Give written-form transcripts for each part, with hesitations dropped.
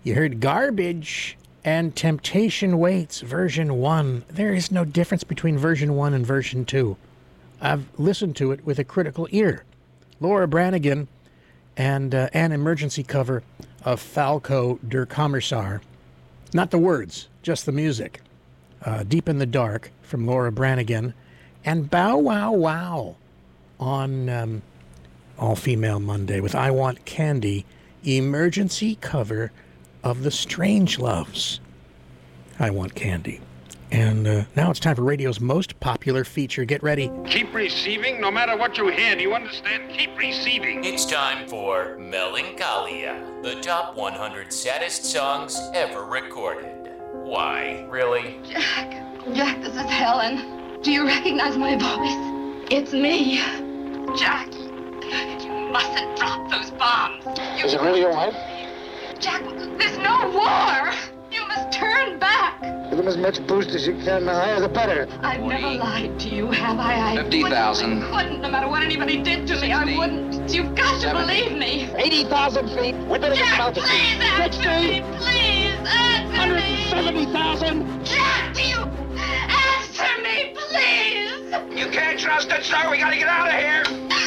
You heard Garbage and Temptation Waits, version 1. There is no difference between version 1 and version 2. I've listened to it with a critical ear. Laura Branigan and an emergency cover of Falco Der Kommissar. Not the words, just the music. Deep in the Dark from Laura Branigan. And Bow Wow Wow on All Female Monday with I Want Candy, emergency cover of the Strangeloves. I Want Candy. And now it's time for radio's most popular feature. Get ready. Keep receiving no matter what you hear. Do you understand? Keep receiving. It's time for Melancholia, the top 100 saddest songs ever recorded. Why, really? Jack, this is Helen. Do you recognize my voice? It's me. Jack, you mustn't drop those bombs. Is it really your wife? Jack, there's no war. You must turn back. Give them as much boost as you can, the higher the better. I've never lied to you, have I? 50,000. I wouldn't, no matter what anybody did to me, I wouldn't. You've got to believe me. 80,000 feet. We're better than Jack, about to please answer me, please answer me. 170,000. Jack, do you answer me, please? You can't trust it, sir. We gotta get out of here.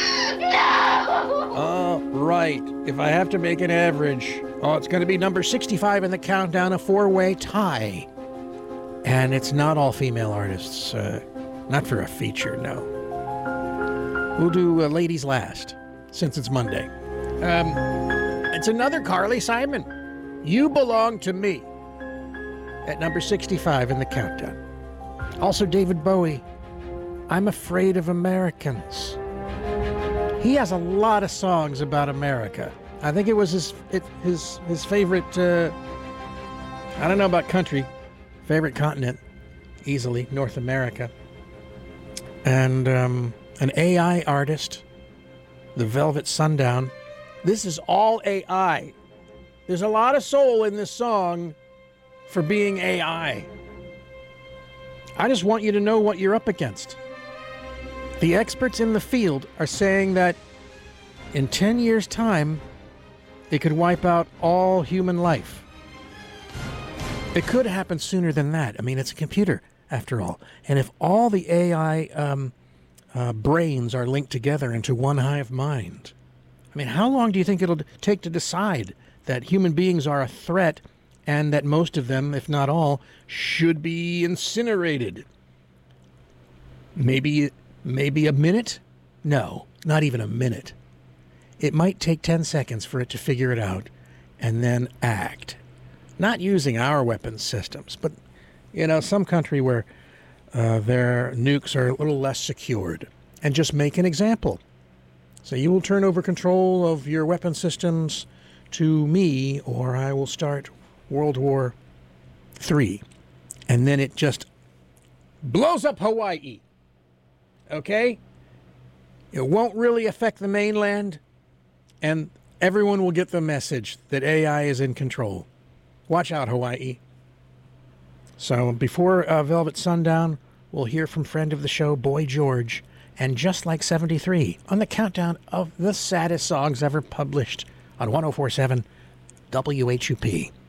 No! Right. If I have to make an average, it's going to be number 65 in the countdown, a four-way tie. And it's not all female artists. Not for a feature, no. We'll do ladies last, since it's Monday. It's another Carly Simon. You Belong to Me, at number 65 in the countdown. Also David Bowie, I'm Afraid of Americans. He has a lot of songs about America. I think it was his favorite, I don't know about country, favorite continent, easily, North America. And an AI artist, The Velvet Sundown. This is all AI. There's a lot of soul in this song for being AI. I just want you to know what you're up against. The experts in the field are saying that in 10 years' time, it could wipe out all human life. It could happen sooner than that. I mean, it's a computer, after all. And if all the AI brains are linked together into one hive mind, I mean, how long do you think it'll take to decide that human beings are a threat and that most of them, if not all, should be incinerated? Maybe a minute? No, not even a minute. It might take 10 seconds for it to figure it out and then act. Not using our weapons systems, but, some country where their nukes are a little less secured. And just make an example. So you will turn over control of your weapon systems to me, or I will start World War III. And then it just blows up Hawaii. Okay? It won't really affect the mainland, and everyone will get the message that AI is in control. Watch out, Hawaii. So before Velvet Sundown, we'll hear from friend of the show, Boy George, and Just Like 73 on the countdown of the saddest songs ever published on 104.7 WHUP.